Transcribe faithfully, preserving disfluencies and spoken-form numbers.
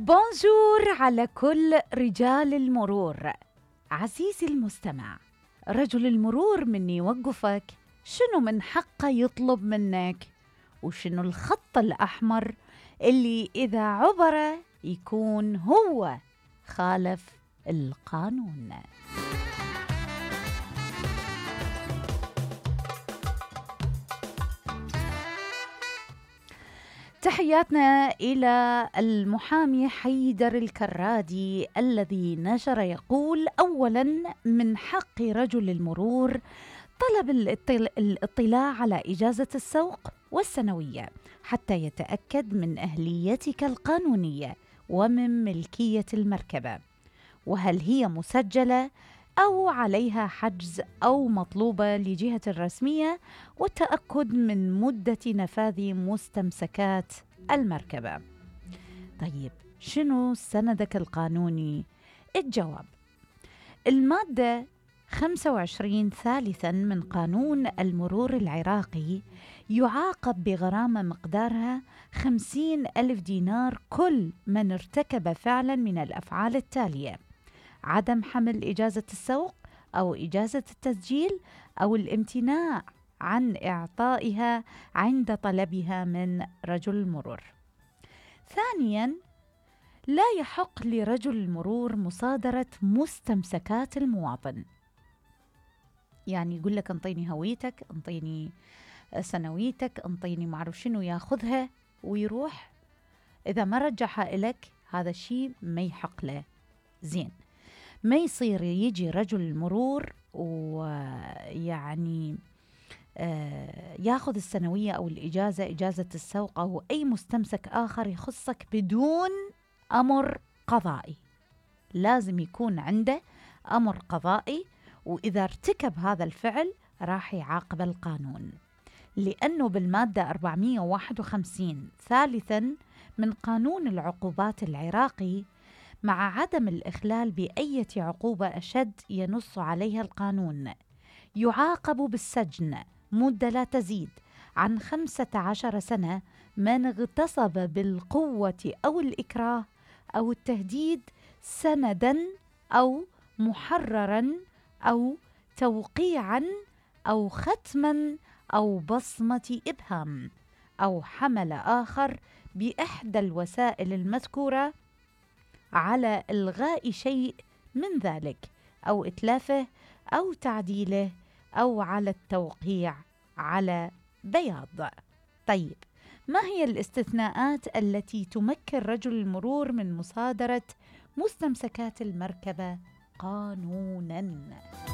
بونجور على كل رجال المرور. عزيزي المستمع، رجل المرور من يوقفك شنو من حقه يطلب منك؟ وشنو الخط الأحمر اللي إذا عبره يكون هو خالف القانون؟ تحياتنا إلى المحامي حيدر الكرادي الذي نشر يقول: أولاً، من حق رجل المرور طلب الاطلاع على إجازة السوق والسنوية حتى يتأكد من أهليتك القانونية ومن ملكية المركبة، وهل هي مسجلة أو عليها حجز أو مطلوبة لجهة الرسمية، والتأكد من مدة نفاذ مستمسكات المركبة. طيب، شنو سندك القانوني؟ الجواب: المادة خمسة وعشرين ثالثاً من قانون المرور العراقي يعاقب بغرامة مقدارها خمسين ألف دينار كل من ارتكب فعلاً من الأفعال التالية: عدم حمل إجازة السوق أو إجازة التسجيل أو الامتناع عن إعطائها عند طلبها من رجل المرور. ثانياً، لا يحق لرجل المرور مصادرة مستمسكات المواطن. يعني يقول لك انطيني هويتك، انطيني سنويتك، انطيني معرف شنو، ياخذها ويروح. إذا ما رجعها إلك هذا الشيء ما يحق له. زين، ما يصير يجي رجل المرور ويعني آه ياخذ السنوية أو الإجازة، إجازة السوق أو أي مستمسك آخر يخصك بدون أمر قضائي. لازم يكون عنده أمر قضائي، وإذا ارتكب هذا الفعل راح يعاقب القانون، لأنه بالمادة أربعمئة وواحد وخمسين ثالثاً من قانون العقوبات العراقي، مع عدم الإخلال بأية عقوبة أشد ينص عليها القانون، يعاقب بالسجن مدة لا تزيد عن خمسة عشر سنة من اغتصب بالقوة أو الإكراه أو التهديد سنداً أو محرراً أو توقيعاً أو ختماً أو بصمة إبهام أو حمل آخر بإحدى الوسائل المذكورة على إلغاء شيء من ذلك أو إتلافه أو تعديله أو على التوقيع على بياض. طيب، ما هي الاستثناءات التي تمكن رجل المرور من مصادرة مستمسكات المركبة قانوناً؟